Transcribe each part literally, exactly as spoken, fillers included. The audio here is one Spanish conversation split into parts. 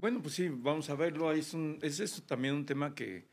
Bueno, pues sí, vamos a verlo. Es, un, es esto también un tema que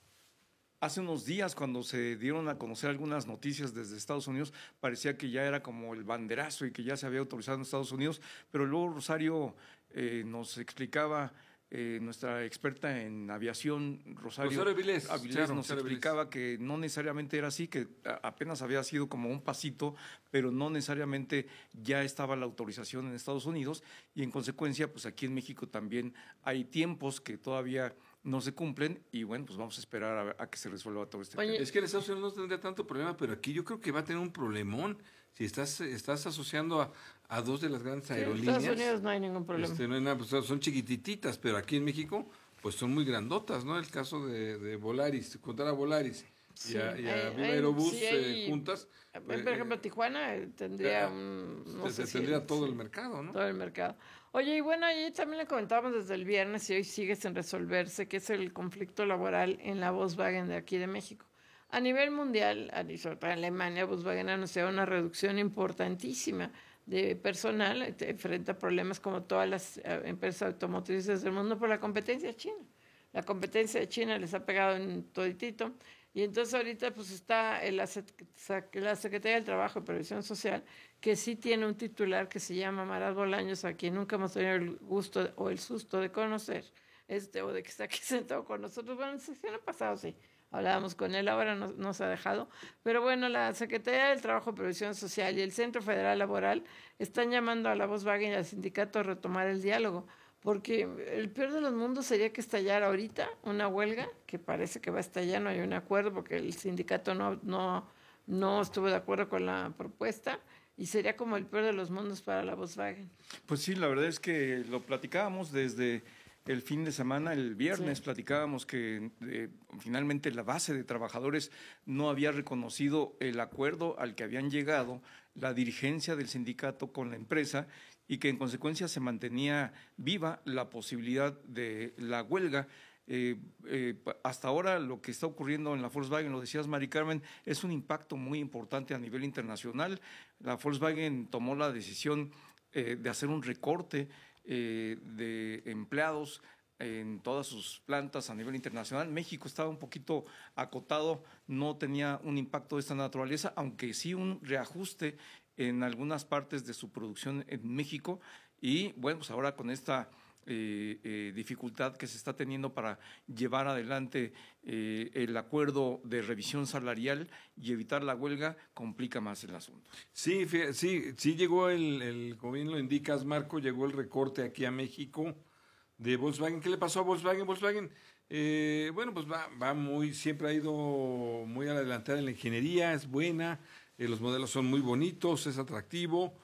hace unos días, cuando se dieron a conocer algunas noticias desde Estados Unidos, parecía que ya era como el banderazo y que ya se había autorizado en Estados Unidos, pero luego Rosario eh, nos explicaba, eh, nuestra experta en aviación, Rosario Rosario Vilés, Avilés, claro, nos Rosario Vilés. explicaba que no necesariamente era así, que apenas había sido como un pasito, pero no necesariamente ya estaba la autorización en Estados Unidos, y en consecuencia, pues aquí en México también hay tiempos que todavía no se cumplen, y bueno, pues vamos a esperar a, a que se resuelva todo este Oye, tema. es que en Estados Unidos no tendría tanto problema, pero aquí yo creo que va a tener un problemón. Si estás, estás asociando a, a dos de las grandes Sí, en aerolíneas. Estados Unidos no hay ningún problema. Este, no hay nada, pues, son chiquitititas, pero aquí en México, pues son muy grandotas, ¿no? El caso de, de Volaris, contar a Volaris Sí, y a, y a hay- Viva hay- Aerobús sí eh, hay- juntas. Por eh, ejemplo, Tijuana eh, tendría eh, un, no se, sé se si- tendría todo sí, el mercado, ¿no? todo el mercado. Oye, y bueno, ahí también le comentábamos desde el viernes y hoy sigue sin resolverse, que es el conflicto laboral en la Volkswagen de aquí de México. A nivel mundial, y sobre todo en Alemania, Volkswagen ha anunciado una reducción importantísima de personal eh, frente a problemas como todas las eh, empresas automotrices del mundo por la competencia china. La competencia de China les ha pegado en toditito. Y entonces ahorita pues está en la, Sec- la Secretaría del Trabajo y Previsión Social, que sí tiene un titular que se llama Marat Bolaños, a quien nunca hemos tenido el gusto o el susto de conocer, este, o de que está aquí sentado con nosotros. Bueno, en la sesión pasada sí, hablábamos con él, ahora no, no se ha dejado. Pero bueno, la Secretaría del Trabajo y Previsión Social y el Centro Federal Laboral están llamando a la Volkswagen y al sindicato a retomar el diálogo, porque el peor de los mundos sería que estallara ahorita una huelga, que parece que va a estallar, no hay un acuerdo porque el sindicato no, no, no estuvo de acuerdo con la propuesta, y sería como el peor de los mundos para la Volkswagen. Pues sí, la verdad es que lo platicábamos desde el fin de semana, el viernes, Sí. platicábamos que eh, finalmente la base de trabajadores no había reconocido el acuerdo al que habían llegado la dirigencia del sindicato con la empresa, y que en consecuencia se mantenía viva la posibilidad de la huelga. Eh, eh, hasta ahora lo que está ocurriendo en la Volkswagen, lo decías Mari Carmen, es un impacto muy importante a nivel internacional. La Volkswagen tomó la decisión eh, de hacer un recorte eh, de empleados en todas sus plantas a nivel internacional. México estaba un poquito acotado, no tenía un impacto de esta naturaleza, aunque sí un reajuste en algunas partes de su producción en México. Y bueno, pues ahora con esta eh, eh, dificultad que se está teniendo para llevar adelante eh, el acuerdo de revisión salarial y evitar la huelga, complica más el asunto. Sí, fí- sí, sí llegó el, el, como bien lo indicas, Marco, llegó el recorte aquí a México de Volkswagen. ¿Qué le pasó a Volkswagen? Volkswagen, eh, bueno, pues va, va muy, siempre ha ido muy adelantada en la ingeniería, es buena, eh, los modelos son muy bonitos, es atractivo,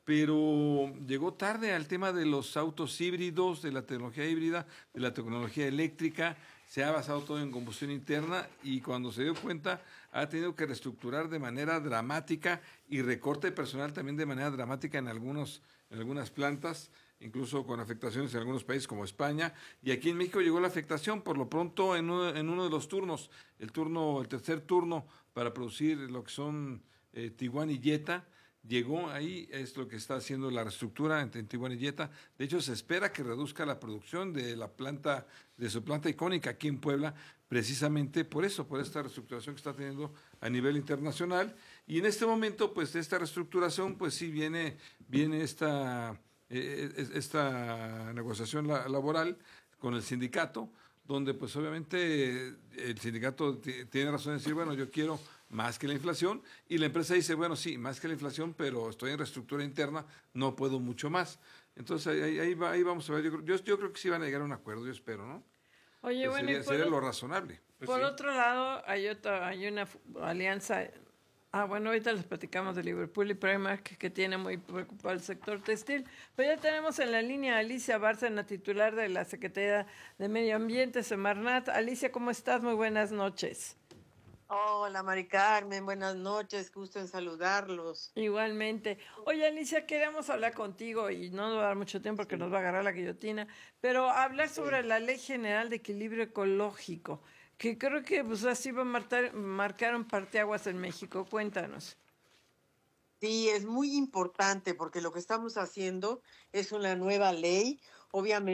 pero llegó tarde al tema de los autos híbridos, de la tecnología híbrida, de la tecnología eléctrica. Se ha basado todo en combustión interna, y cuando se dio cuenta ha tenido que reestructurar de manera dramática y recorte de personal también de manera dramática en algunos en algunas plantas, incluso con afectaciones en algunos países como España, y aquí en México llegó la afectación por lo pronto en uno, en uno de los turnos, el turno, el tercer turno para producir lo que son eh, Tiguan y Jetta. Llegó ahí, es lo que está haciendo la reestructura entre Tijuana y Jetta. De hecho, se espera que reduzca la producción de la planta, de su planta icónica aquí en Puebla, precisamente por eso, por esta reestructuración que está teniendo a nivel internacional. Y en este momento, pues, de esta reestructuración, pues sí viene, viene esta, eh, esta negociación la, laboral con el sindicato, donde pues obviamente el sindicato t- tiene razón en decir, bueno, yo quiero más que la inflación, y la empresa dice, bueno, sí, más que la inflación, pero estoy en reestructura interna, no puedo mucho más. Entonces ahí, ahí, va, ahí vamos a ver, yo, creo- yo, yo creo que sí van a llegar a un acuerdo, yo espero, ¿no? Oye, Pues bueno, sería y por, sería ot- lo razonable. Pues por sí. otro lado, hay otra, hay una fu- alianza. Ah, bueno, ahorita les platicamos de Liverpool y Primark, que, que tiene muy preocupado el sector textil. Pero ya tenemos en la línea a Alicia Bárcena, titular de la Secretaría de Medio Ambiente, Semarnat. Alicia, ¿cómo estás? Muy buenas noches. Hola, Mari Carmen, buenas noches, gusto en saludarlos. Igualmente. Oye, Alicia, queremos hablar contigo y no nos va a dar mucho tiempo porque Sí, nos va a agarrar la guillotina, pero hablar sobre sí. la Ley General de Equilibrio Ecológico, que creo que pues así va a marcar, marcar un parteaguas en México. Cuéntanos. Sí, es muy importante porque lo que estamos haciendo es una nueva ley, obviamente.